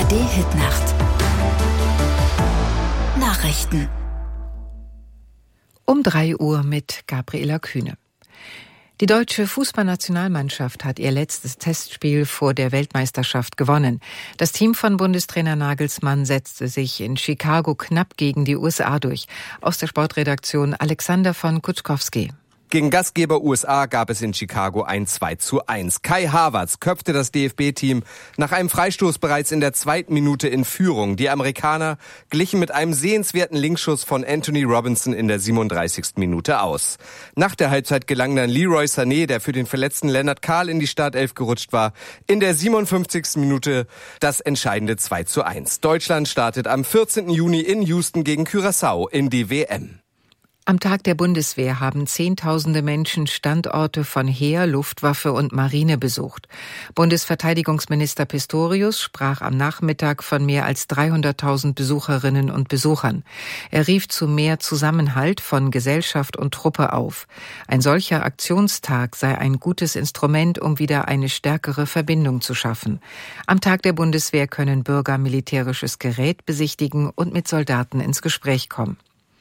ARD-Hitnacht. Nachrichten. Um 3 Uhr mit Gabriela Kühne. Die deutsche Fußballnationalmannschaft hat ihr letztes Testspiel vor der Weltmeisterschaft gewonnen. Das Team von Bundestrainer Nagelsmann setzte sich in Chicago knapp gegen die USA durch. Aus der Sportredaktion Alexander von Kutschkowski. Gegen Gastgeber USA gab es in Chicago ein 2:1. Kai Havertz köpfte das DFB-Team nach einem Freistoß bereits in der 2. Minute in Führung. Die Amerikaner glichen mit einem sehenswerten Linksschuss von Anthony Robinson in der 37. Minute aus. Nach der Halbzeit gelang dann Leroy Sané, der für den verletzten Lennart Kahl in die Startelf gerutscht war, in der 57. Minute das entscheidende 2:1. Deutschland startet am 14. Juni in Houston gegen Curaçao in die WM. Am Tag der Bundeswehr haben Zehntausende Menschen Standorte von Heer, Luftwaffe und Marine besucht. Bundesverteidigungsminister Pistorius sprach am Nachmittag von mehr als 300.000 Besucherinnen und Besuchern. Er rief zu mehr Zusammenhalt von Gesellschaft und Truppe auf. Ein solcher Aktionstag sei ein gutes Instrument, um wieder eine stärkere Verbindung zu schaffen. Am Tag der Bundeswehr können Bürger militärisches Gerät besichtigen und mit Soldaten ins Gespräch kommen.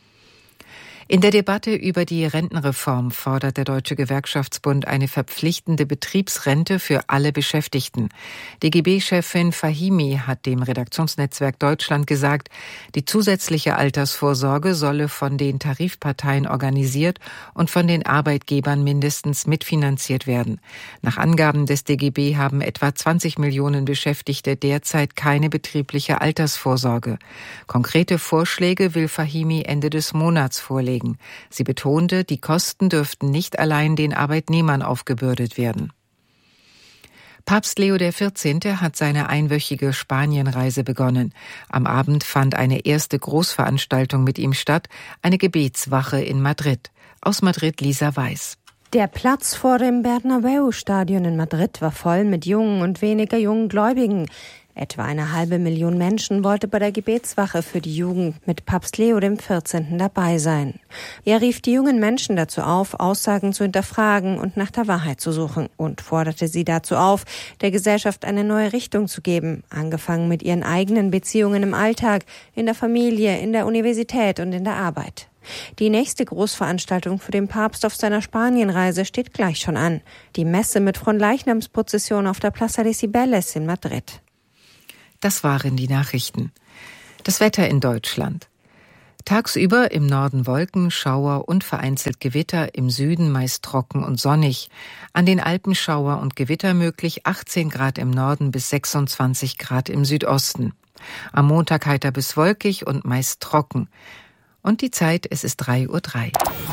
In der Debatte über die Rentenreform fordert der Deutsche Gewerkschaftsbund eine verpflichtende Betriebsrente für alle Beschäftigten. DGB-Chefin Fahimi hat dem Redaktionsnetzwerk Deutschland gesagt, die zusätzliche Altersvorsorge solle von den Tarifparteien organisiert und von den Arbeitgebern mindestens mitfinanziert werden. Nach Angaben des DGB haben etwa 20 Millionen Beschäftigte derzeit keine betriebliche Altersvorsorge. Konkrete Vorschläge will Fahimi Ende des Monats vorlegen. Sie betonte, die Kosten dürften nicht allein den Arbeitnehmern aufgebürdet werden. Papst Leo XIV. Hat seine einwöchige Spanienreise begonnen. Am Abend fand eine erste Großveranstaltung mit ihm statt, eine Gebetswache in Madrid. Aus Madrid Lisa Weiß. Der Platz vor dem Bernabeu-Stadion in Madrid war voll mit jungen und weniger jungen Gläubigen. Etwa 500.000 Menschen wollte bei der Gebetswache für die Jugend mit Papst Leo XIV. Dabei sein. Er rief die jungen Menschen dazu auf, Aussagen zu hinterfragen und nach der Wahrheit zu suchen und forderte sie dazu auf, der Gesellschaft eine neue Richtung zu geben, angefangen mit ihren eigenen Beziehungen im Alltag, in der Familie, in der Universität und in der Arbeit. Die nächste Großveranstaltung für den Papst auf seiner Spanienreise steht gleich schon an. Die Messe mit Fronleichnamsprozession auf der Plaza de Cibeles in Madrid. Das waren die Nachrichten. Das Wetter in Deutschland. Tagsüber im Norden Wolken, Schauer und vereinzelt Gewitter, im Süden meist trocken und sonnig. An den Alpen Schauer und Gewitter möglich, 18 Grad im Norden bis 26 Grad im Südosten. Am Montag heiter bis wolkig und meist trocken. Und die Zeit, es ist 3:03 Uhr.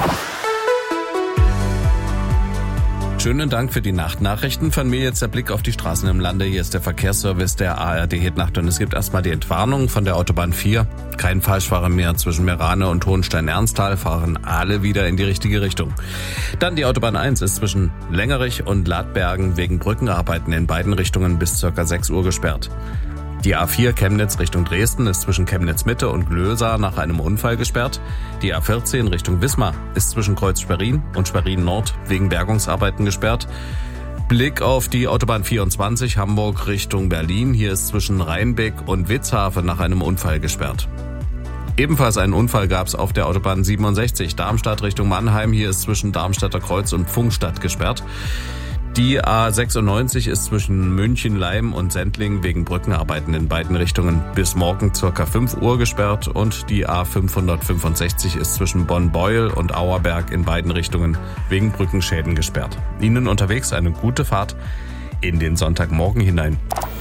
Schönen Dank für die Nachtnachrichten. Von mir jetzt der Blick auf die Straßen im Lande. Hier ist der Verkehrsservice der ARD-Hitnacht und es gibt erstmal die Entwarnung von der Autobahn 4. Kein Falschfahrer mehr zwischen Merane und Hohenstein-Ernsthal, fahren alle wieder in die richtige Richtung. Dann die Autobahn 1 ist zwischen Längerich und Ladbergen wegen Brückenarbeiten in beiden Richtungen bis ca. 6 Uhr gesperrt. Die A4 Chemnitz Richtung Dresden ist zwischen Chemnitz Mitte und Glösa nach einem Unfall gesperrt. Die A14 Richtung Wismar ist zwischen Kreuz Schwerin und Schwerin Nord wegen Bergungsarbeiten gesperrt. Blick auf die Autobahn 24 Hamburg Richtung Berlin. Hier ist zwischen Rheinbeck und Witzhafen nach einem Unfall gesperrt. Ebenfalls einen Unfall gab es auf der Autobahn 67 Darmstadt Richtung Mannheim. Hier ist zwischen Darmstadter Kreuz und Pfungstadt gesperrt. Die A96 ist zwischen München, Leim und Sendling wegen Brückenarbeiten in beiden Richtungen bis morgen ca. 5 Uhr gesperrt und die A565 ist zwischen Bonn-Beuel und Auerberg in beiden Richtungen wegen Brückenschäden gesperrt. Ihnen unterwegs eine gute Fahrt in den Sonntagmorgen hinein.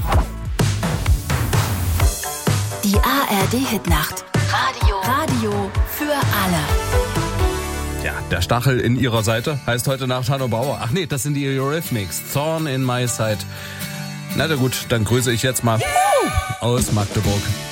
Die ARD-Hitnacht. Radio für alle. Ja, der Stachel in ihrer Seite heißt heute Nacht Hanno Bauer. Ach nee, das sind die Eurythmics. Thorn in my side. Na gut, dann grüße ich jetzt mal aus Magdeburg.